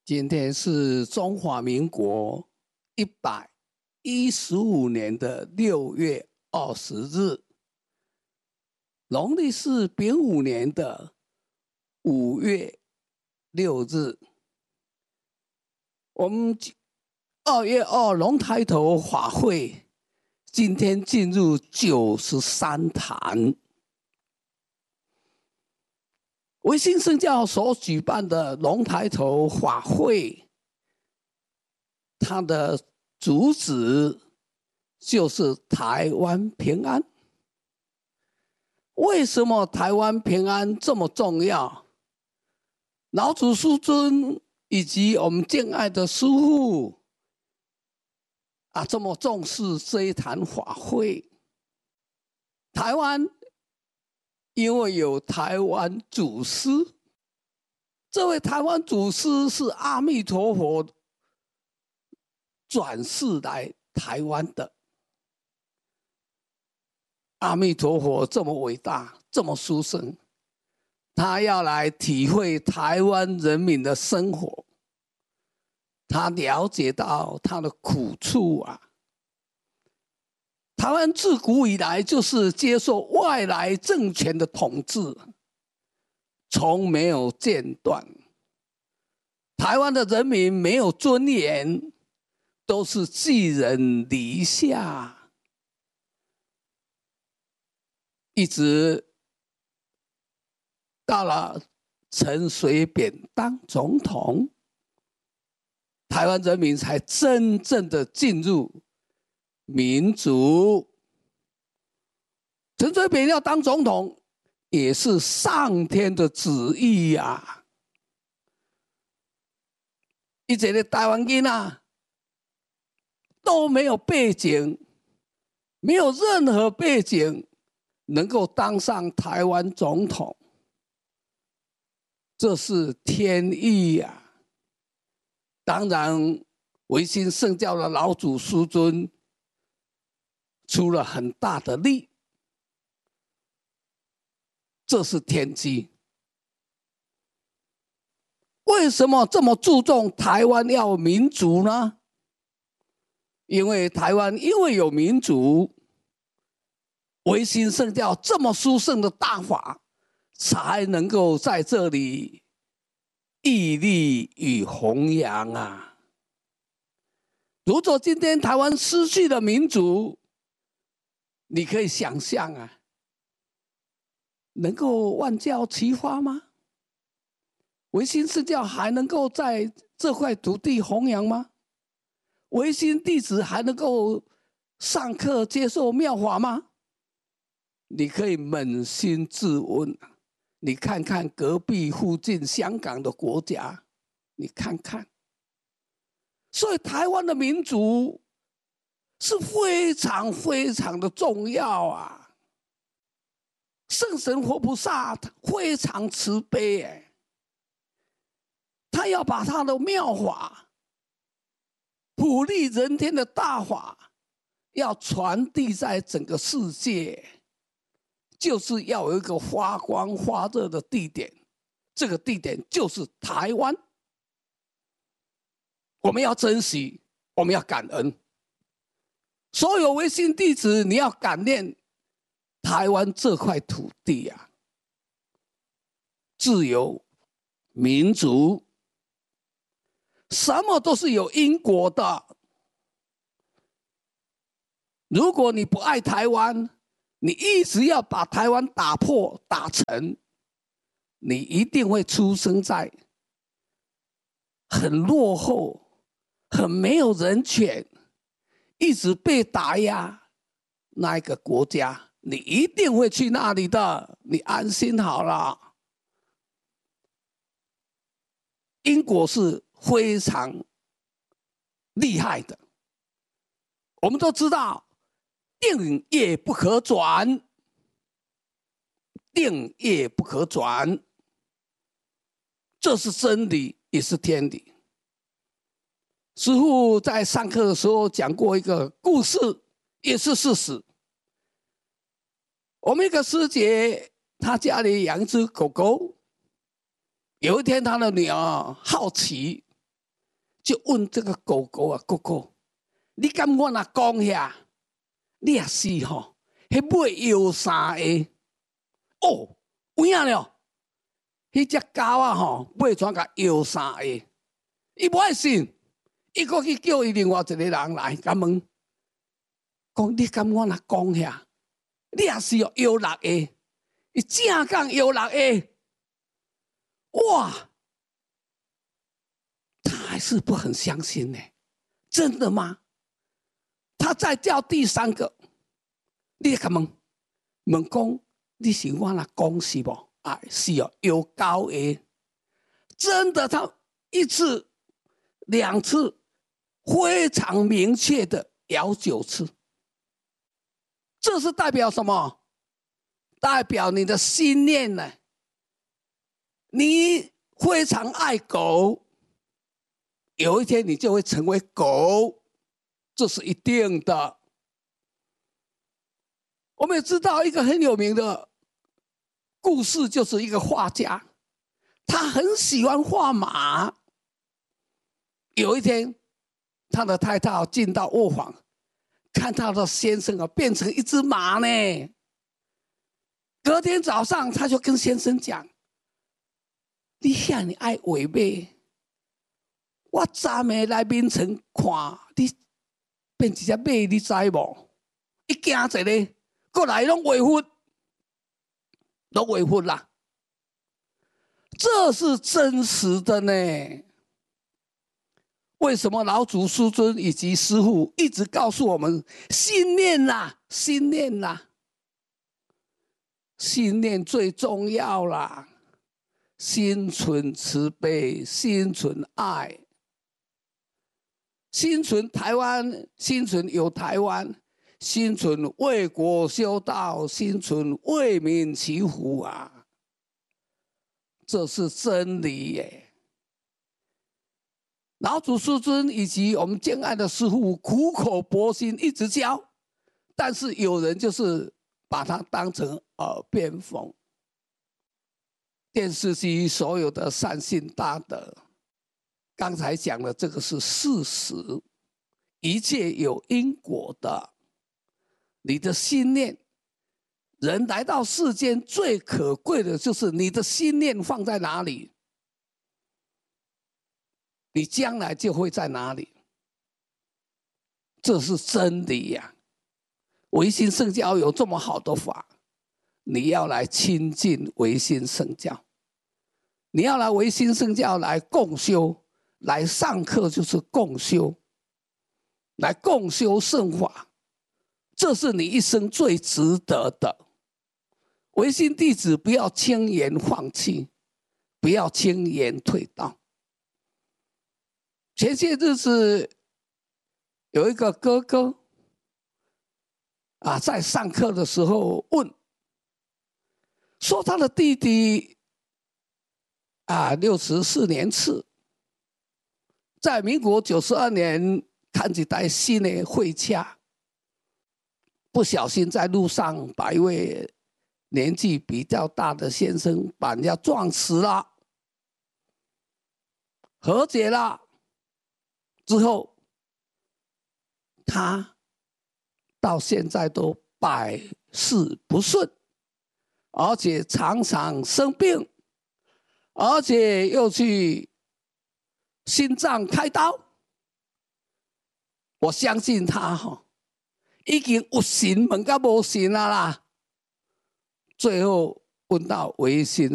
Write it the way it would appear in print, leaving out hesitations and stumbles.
今天是中华民国115年的6月20日，农历是丙午年的5月6日。我们2月2龙抬头法会今天进入93坛。维新圣教所举办的龙抬头法会，它的主旨就是台湾平安。为什么台湾平安这么重要？老祖师尊以及我们敬爱的师父这么重视这一坛法会。台湾因为有台湾祖师，这位台湾祖师是阿弥陀佛转世来台湾的。阿弥陀佛这么伟大，这么殊胜，他要来体会台湾人民的生活，他了解到他的苦处啊。台湾自古以来就是接受外来政权的统治，从没有间断。台湾的人民没有尊严，都是寄人篱下，一直到了陈水扁当总统，台湾人民才真正的进入民主。陈水扁要当总统，也是上天的旨意呀。一个台湾人都没有背景，没有任何背景能够当上台湾总统，这是天意呀。当然，维新圣教的老祖师尊出了很大的力，这是天机。为什么这么注重台湾要民主呢？因为台湾因为有民主，维新圣教这么殊胜的大法才能够在这里屹立与弘扬啊。如果今天台湾失去了民主，你可以想象能够万教齐发吗？维新圣教还能够在这块土地弘扬吗？维新弟子还能够上课接受妙法吗？你可以扪心自问，你看看隔壁附近香港的国家，你看看。所以台湾的民主是非常非常的重要啊。圣神活菩萨非常慈悲他要把他的妙法普利人天的大法要传递在整个世界，就是要有一个发光发热的地点，这个地点就是台湾。我们要珍惜，我们要感恩。所有维新弟子，你要感念台湾这块土地自由、民主，什么都是有因果的。如果你不爱台湾，你一直要把台湾打破打沉，你一定会出生在很落后、很没有人权、一直被打压那一个国家，你一定会去那里的，你安心好了。因果是非常厉害的，我们都知道定业不可转，定业不可转，这是真理，也是天理。师父在上课的时候讲过一个故事，也是事实。我们一个师姐，她家里养一只狗狗，有一天她的女儿好奇就问这个狗狗啊，狗狗，你敢我若讲遐，你也是吼，迄尾摇衫的，哦，有影了，迄只狗啊吼，尾全甲摇衫的，伊无爱信，伊搁去叫伊另外一个人来，甲问，讲你敢我若讲遐，你也是哦摇六个，伊正讲摇六个，哇！他还是不很相信呢，真的吗？他再叫第三个，你甲问讲，你是我若讲是无？啊，是哦，有高的，真的，他一次、两次，非常明确的摇9次，这是代表什么？代表你的信念呢？你非常爱狗。有一天你就会成为狗，这是一定的。我们也知道一个很有名的故事，就是一个画家，他很喜欢画马。有一天，他的太太进到卧房，看他的先生变成一只马呢。隔天早上，他就跟先生讲：“你遐尼爱画马。我昨暝来眠床看你变一只马，你知无？一惊一个，过来拢画佛，拢画佛啦。这是真实的呢。为什么老祖师尊以及师父一直告诉我们信念啦，信念啦，信念最重要啦，心存慈悲，心存爱。心存台湾，心存有台湾，心存为国修道，心存为民祈福啊！这是真理耶。老祖师尊以及我们敬爱的师父苦口婆心一直教，但是有人就是把它当成耳边风。电视机所有的善信大德。刚才讲的这个是事实，一切有因果的。你的心念，人来到世间最可贵的就是你的心念放在哪里，你将来就会在哪里。这是真理呀！唯心圣教有这么好的法，你要来亲近唯心圣教，你要来唯心圣教来共修。来上课就是共修，来共修圣法，这是你一生最值得的。唯心弟子不要轻言放弃，不要轻言退道。前些日子有一个哥哥在上课的时候问，说他的弟弟64年次。在民国92年看一台新的货车，不小心在路上把一位年纪比较大的先生把人家撞死了，和解了之后，他到现在都百事不顺，而且常常生病，而且又去心脏开刀。我相信他已经有神问到无神啦，最后问到唯心